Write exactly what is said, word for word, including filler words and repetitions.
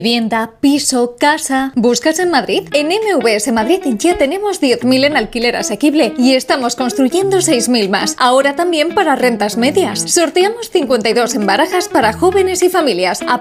Vivienda, piso, casa. ¿Buscas en Madrid? En M V S Madrid ya tenemos diez mil en alquiler asequible y estamos construyendo seis mil más. Ahora también para rentas medias. Sorteamos cincuenta y dos en barajas para jóvenes y familias.